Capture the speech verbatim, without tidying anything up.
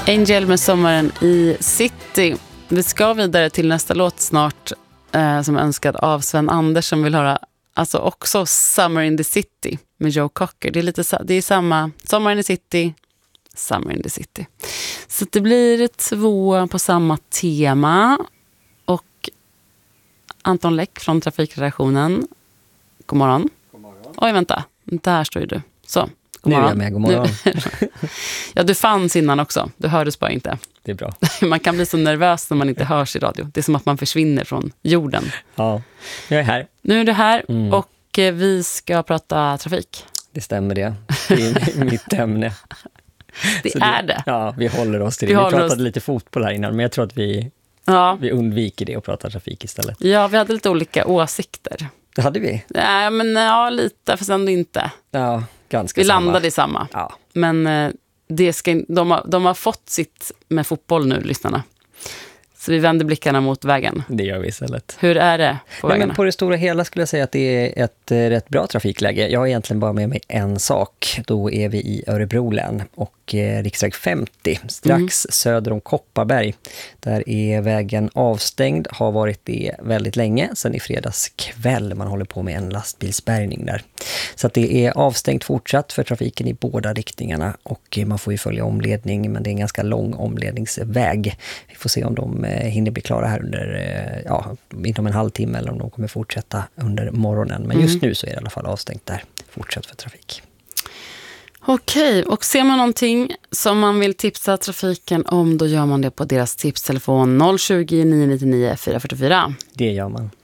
Angel med Sommaren i City. Vi ska vidare till nästa låt snart eh, som är önskad av Sven Anders som vill höra alltså också Summer in the City med Joe Cocker. Det är lite det är samma Sommar in the City, Summer in the City. Så det blir två på samma tema. Och Anton Läck från Trafikredaktionen. God morgon. God morgon. Oj, vänta. Där står ju du. Så. Nu är jag med, god morgon. Ja, du fanns innan också. Du hördes bara inte. Det är bra. Man kan bli så nervös när man inte hörs i radio. Det är som att man försvinner från jorden. Ja, jag är här. Nu är du här mm. och vi ska prata trafik. Det stämmer det. Det är mitt ämne. Det så är det, det. Ja, vi håller oss till vi det. Vi pratade oss... lite fotboll här innan, men jag tror att vi, ja. vi undviker det och pratar trafik istället. Ja, vi hade lite olika åsikter. Det hade vi. Ja, men ja, lite, fast ändå inte. Ja, ganska vi samma. Vi landade i samma. Ja. Men det ska, de, har, de har fått sitt med fotboll nu, lyssnarna. Så vi vänder blickarna mot vägen. Det gör vi istället. Hur är det på Nej, vägarna? men på det stora hela skulle jag säga att det är ett eh, rätt bra trafikläge. Jag har egentligen bara med mig en sak. Då är vi i Örebro län och eh, riksväg femtio, strax mm. söder om Kopparberg. Där är vägen avstängd, har varit det väldigt länge, sedan i fredags kväll. Man håller på med en lastbilsbärgning där. Så att det är avstängt fortsatt för trafiken i båda riktningarna och man får ju följa omledning, men det är en ganska lång omledningsväg. Vi får se om de hinner bli klara här under, ja, inom en halvtimme eller om de kommer fortsätta under morgonen. Men just mm. nu så är det i alla fall avstängt där, fortsatt för trafik. Okej, och ser man någonting som man vill tipsa trafiken om, då gör man det på deras tipstelefon noll tjugo, nio nio nio, fyra fyra fyra. Det gör man.